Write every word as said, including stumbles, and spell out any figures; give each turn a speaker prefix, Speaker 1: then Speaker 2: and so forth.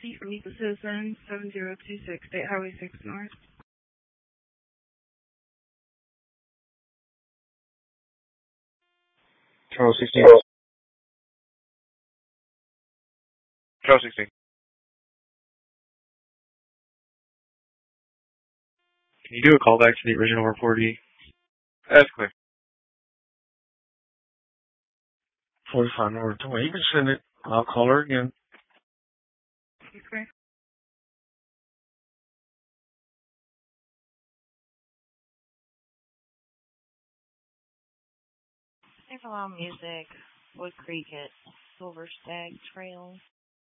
Speaker 1: Kelsey from Meet the Citizen, seven zero two six, State Highway six North.
Speaker 2: Charles sixteen. Charles sixteen. Can you do a callback to the original reportee? That's clear. forty-five North. Well, you can send it. I'll call her again.
Speaker 1: Okay.
Speaker 3: There's a lot of music. Wood Creek at Silver Stag Trail.